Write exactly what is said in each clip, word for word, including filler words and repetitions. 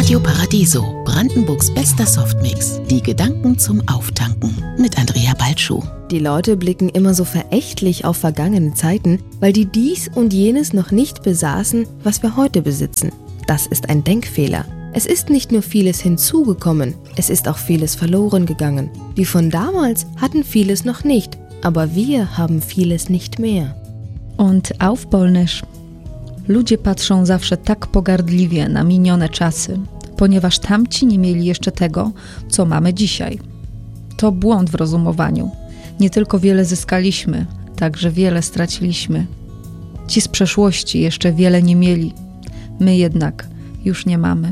Radio Paradiso, Brandenburgs bester Softmix. Die Gedanken zum Auftanken mit Andrea Baltschuh. Die Leute blicken immer so verächtlich auf vergangene Zeiten, weil die dies und jenes noch nicht besaßen, was wir heute besitzen. Das ist ein Denkfehler. Es ist nicht nur vieles hinzugekommen, es ist auch vieles verloren gegangen. Die von damals hatten vieles noch nicht, aber wir haben vieles nicht mehr. Und auf Polnisch. Ludzie patrzą zawsze tak pogardliwie na minione czasy, ponieważ tamci nie mieli jeszcze tego, co mamy dzisiaj. To błąd w rozumowaniu. Nie tylko wiele zyskaliśmy, także wiele straciliśmy. Ci z przeszłości jeszcze wiele nie mieli. My jednak już nie mamy.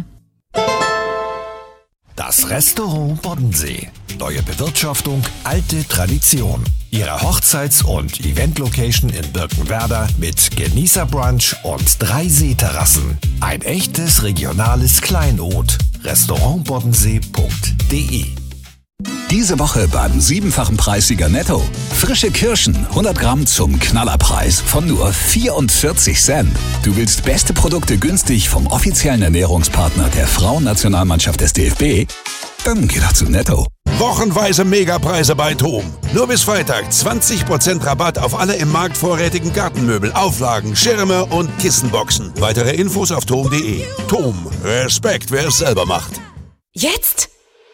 Das Restaurant Boddensee. Neue Bewirtschaftung, alte Tradition. Ihre Hochzeits- und Event-Location in Birkenwerder mit Genießerbrunch und drei Seeterrassen. Ein echtes regionales Kleinod. restaurant boddensee punkt de. Diese Woche beim siebenfachen Preissieger Netto. Frische Kirschen, hundert Gramm zum Knallerpreis von nur vierundvierzig Cent. Du willst beste Produkte günstig vom offiziellen Ernährungspartner der Frauennationalmannschaft des D F B? Dann geh doch zu Netto. Wochenweise Megapreise bei TOM. Nur bis Freitag zwanzig Prozent Rabatt auf alle im Markt vorrätigen Gartenmöbel, Auflagen, Schirme und Kissenboxen. Weitere Infos auf tom punkt de. TOM. Respekt, wer es selber macht. Jetzt?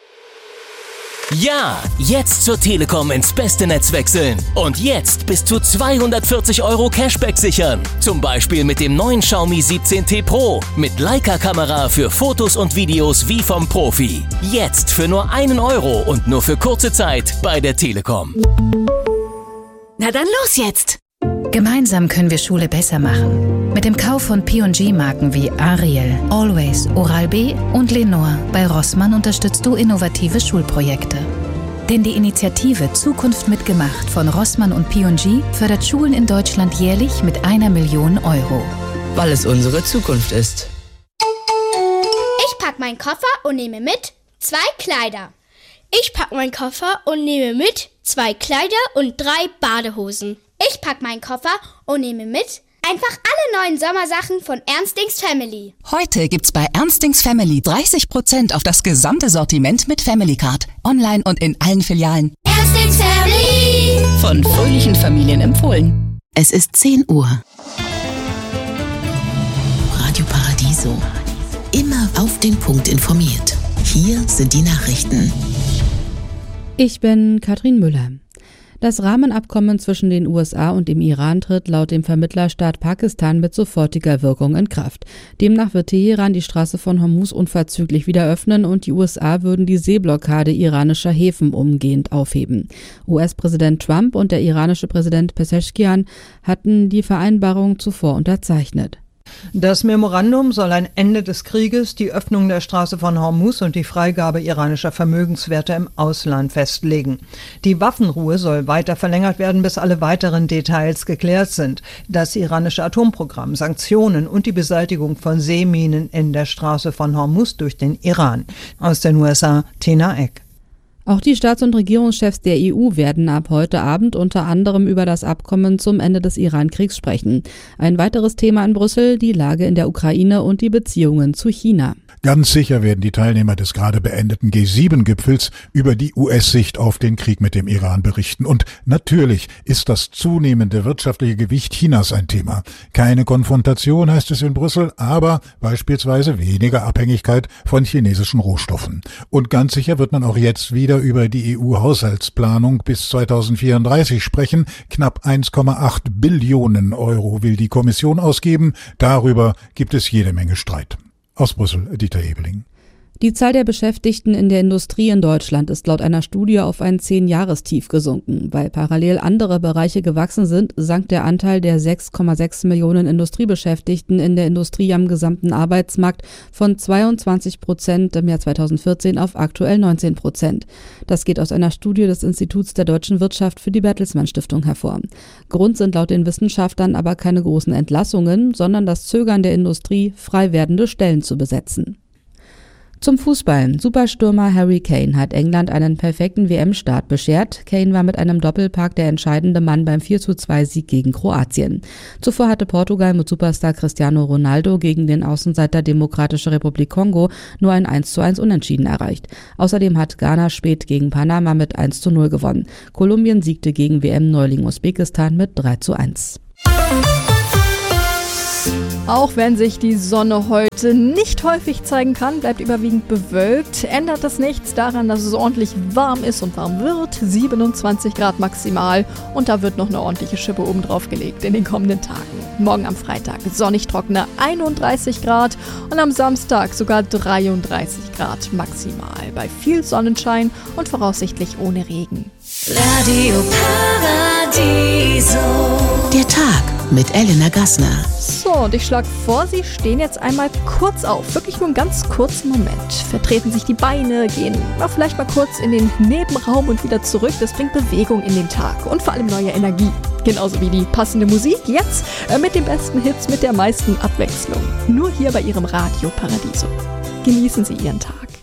Ja, jetzt zur Telekom ins beste Netz wechseln. Und jetzt bis zu zweihundertvierzig Euro Cashback sichern. Zum Beispiel mit dem neuen Xiaomi siebzehn T Pro. Mit Leica-Kamera für Fotos und Videos wie vom Profi. Jetzt für nur einen Euro und nur für kurze Zeit bei der Telekom. Na dann los jetzt! Gemeinsam können wir Schule besser machen. Mit dem Kauf von P und G-Marken wie Ariel, Always, Oral-B und Lenore bei Rossmann unterstützt du innovative Schulprojekte. Denn die Initiative Zukunft mitgemacht von Rossmann und P und G fördert Schulen in Deutschland jährlich mit einer Million Euro. Weil es unsere Zukunft ist. Ich pack meinen Koffer und nehme mit zwei Kleider. Ich pack meinen Koffer und nehme mit zwei Kleider und drei Badehosen. Ich pack meinen Koffer und nehme mit einfach alle neuen Sommersachen von Ernstings Family. Heute gibt's bei Ernstings Family dreißig Prozent auf das gesamte Sortiment mit Family Card. Online und in allen Filialen. Ernstings Family! Von fröhlichen Familien empfohlen. Es ist zehn Uhr. Radio Paradiso. Immer auf den Punkt informiert. Hier sind die Nachrichten. Ich bin Katrin Müller. Das Rahmenabkommen zwischen den U S A und dem Iran tritt laut dem Vermittlerstaat Pakistan mit sofortiger Wirkung in Kraft. Demnach wird Teheran die Straße von Hormuz unverzüglich wieder öffnen und die U S A würden die Seeblockade iranischer Häfen umgehend aufheben. U S-Präsident Trump und der iranische Präsident Pezeshkian hatten die Vereinbarung zuvor unterzeichnet. Das Memorandum soll ein Ende des Krieges, die Öffnung der Straße von Hormuz und die Freigabe iranischer Vermögenswerte im Ausland festlegen. Die Waffenruhe soll weiter verlängert werden, bis alle weiteren Details geklärt sind. Das iranische Atomprogramm, Sanktionen und die Beseitigung von Seeminen in der Straße von Hormuz durch den Iran. Aus den U S A, Tina Eck. Auch die Staats- und Regierungschefs der E U werden ab heute Abend unter anderem über das Abkommen zum Ende des Iran-Kriegs sprechen. Ein weiteres Thema in Brüssel, die Lage in der Ukraine und die Beziehungen zu China. Ganz sicher werden die Teilnehmer des gerade beendeten G sieben Gipfels über die U S-Sicht auf den Krieg mit dem Iran berichten. Und natürlich ist das zunehmende wirtschaftliche Gewicht Chinas ein Thema. Keine Konfrontation, heißt es in Brüssel, aber beispielsweise weniger Abhängigkeit von chinesischen Rohstoffen. Und ganz sicher wird man auch jetzt wieder über die E U-Haushaltsplanung bis zweitausendvierunddreißig sprechen. Knapp eins Komma acht Billionen Euro will die Kommission ausgeben. Darüber gibt es jede Menge Streit. Aus Brüssel, Dieter Ebeling. Die Zahl der Beschäftigten in der Industrie in Deutschland ist laut einer Studie auf ein Zehn-Jahrestief gesunken. Weil parallel andere Bereiche gewachsen sind, sank der Anteil der sechs Komma sechs Millionen Industriebeschäftigten in der Industrie am gesamten Arbeitsmarkt von zweiundzwanzig Prozent im Jahr zweitausendvierzehn auf aktuell neunzehn Prozent. Das geht aus einer Studie des Instituts der deutschen Wirtschaft für die Bertelsmann Stiftung hervor. Grund sind laut den Wissenschaftlern aber keine großen Entlassungen, sondern das Zögern der Industrie, frei werdende Stellen zu besetzen. Zum Fußball. Superstürmer Harry Kane hat England einen perfekten W M-Start beschert. Kane war mit einem Doppelpack der entscheidende Mann beim vier zu zwei Sieg gegen Kroatien. Zuvor hatte Portugal mit Superstar Cristiano Ronaldo gegen den Außenseiter Demokratische Republik Kongo nur ein eins zu eins Unentschieden erreicht. Außerdem hat Ghana spät gegen Panama mit eins zu null gewonnen. Kolumbien siegte gegen W M-Neuling Usbekistan mit drei zu eins. Auch wenn sich die Sonne heute nicht häufig zeigen kann, bleibt überwiegend bewölkt, ändert das nichts daran, dass es ordentlich warm ist und warm wird. siebenundzwanzig Grad maximal und da wird noch eine ordentliche Schippe oben drauf gelegt in den kommenden Tagen. Morgen am Freitag sonnig trockene einunddreißig Grad und am Samstag sogar dreiunddreißig Grad maximal bei viel Sonnenschein und voraussichtlich ohne Regen. Radio Paradiso. Der Tag mit Elena Gassner. So, und ich schlage vor, Sie stehen jetzt einmal kurz auf. Wirklich nur einen ganz kurzen Moment. Vertreten sich die Beine, gehen na, vielleicht mal kurz in den Nebenraum und wieder zurück. Das bringt Bewegung in den Tag und vor allem neue Energie. Genauso wie die passende Musik jetzt äh, mit den besten Hits, mit der meisten Abwechslung. Nur hier bei Ihrem Radio Paradiso. Genießen Sie Ihren Tag.